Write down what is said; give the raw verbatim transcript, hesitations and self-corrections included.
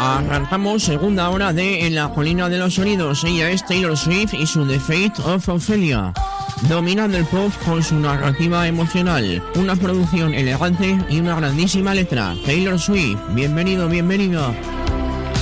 Arrancamos segunda hora de En la colina de los sonidos. Ella es Taylor Swift y su The Fate of Ophelia, dominando el pop con su narrativa emocional, una producción elegante y una grandísima letra. Taylor Swift, bienvenido, bienvenida.